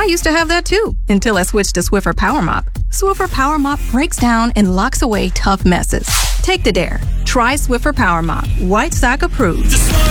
I used to have that too, until I switched to Swiffer Power Mop. Swiffer Power Mop breaks down and locks away tough messes. Take the dare. Try Swiffer Power Mop. White Sock approved.